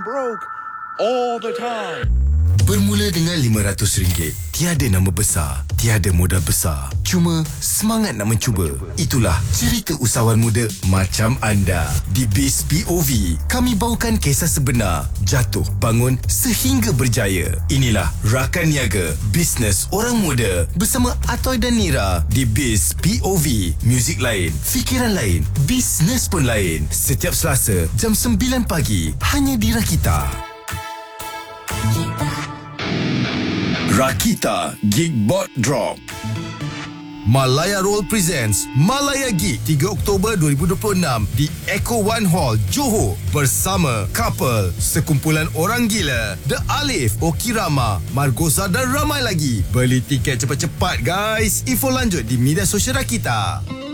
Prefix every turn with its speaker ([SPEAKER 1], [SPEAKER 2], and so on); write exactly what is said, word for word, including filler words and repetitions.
[SPEAKER 1] broke all the time.
[SPEAKER 2] Bermula dengan lima ratus ringgit. Tiada nama besar, tiada modal besar. Cuma semangat nak mencuba. Itulah cerita usahawan muda macam anda. Di Biz P O V, kami bawakan kisah sebenar. Jatuh, bangun sehingga berjaya. Inilah Rakan Niaga, bisnes orang muda. Bersama Atoy dan Nira. Di Biz P O V, muzik lain, fikiran lain, bisnes pun lain. Setiap Selasa, jam sembilan pagi. Hanya di Rakita. Rakita Gigbot Drop. Malaya Roll presents Malaya Gig tiga Oktober dua ribu dua puluh enam di Echo One Hall, Johor bersama Couple, sekumpulan orang gila, The Alif, Okirama, Margosa dan ramai lagi. Beli tiket cepat-cepat guys. Info lanjut di media sosial Rakita.